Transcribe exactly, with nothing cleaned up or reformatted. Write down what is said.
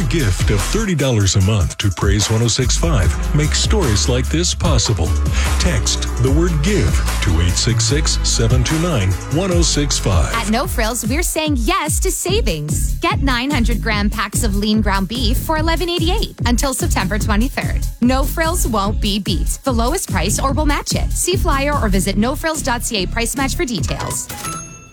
gift of thirty dollars a month to Praise one oh six point five makes stories like this possible. Text the word GIVE to eight six six, seven two nine, one oh six five. At No Frills, we're saying yes to savings. Get nine hundred gram packs of lean ground beef for eleven eighty-eight until September twenty-third. No Frills won't be beat. The lowest price or we'll match it. See flyer or visit no frills dot c a price match for details.